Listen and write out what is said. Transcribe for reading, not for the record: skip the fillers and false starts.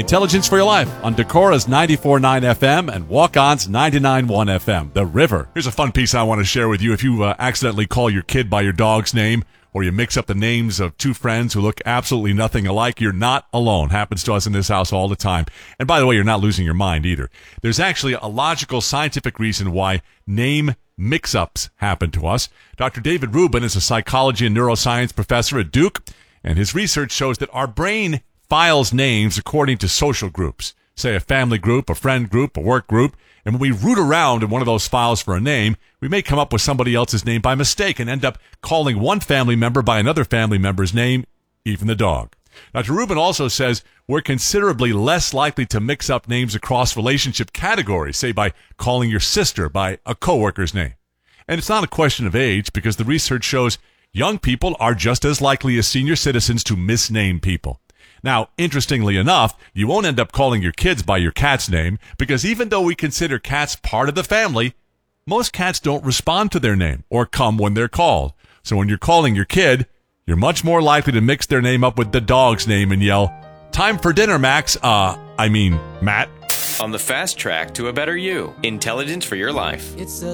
Intelligence for Your Life on Decora's 94.9 FM and Walk-On's 99.1 FM, The River. Here's a fun piece I want to share with you. If you accidentally call your kid by your dog's name, or you mix up the names of two friends who look absolutely nothing alike, you're not alone. Happens to us in this house all the time. And by the way, you're not losing your mind either. There's actually a logical, scientific reason why name mix-ups happen to us. Dr. David Rubin is a psychology and neuroscience professor at Duke, and his research shows that our brain files names according to social groups, say a family group, a friend group, a work group, and when we root around in one of those files for a name, we may come up with somebody else's name by mistake and end up calling one family member by another family member's name, even the dog. Dr. Rubin also says we're considerably less likely to mix up names across relationship categories, say by calling your sister by a coworker's name. And it's not a question of age, because the research shows young people are just as likely as senior citizens to misname people. Now, interestingly enough, you won't end up calling your kids by your cat's name, because even though we consider cats part of the family, most cats don't respond to their name or come when they're called. So when you're calling your kid, you're much more likely to mix their name up with the dog's name and yell, "Time for dinner, Max." Matt. On the fast track to a better you. Intelligence for Your Life.